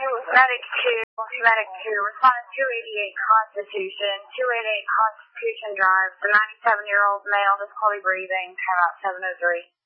Medic 2, responding 288 Constitution, 288 Constitution Drive, the 97-year-old male, difficulty breathing, timeout 703.